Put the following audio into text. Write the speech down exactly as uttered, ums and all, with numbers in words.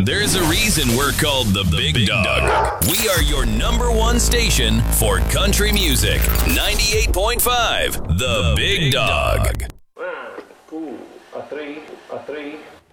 There's a reason we're called the Big, Big Dog. Dog. We are your number one station for country music. ninety-eight point five, The, the Big, Big Dog. One, two, a three, a three.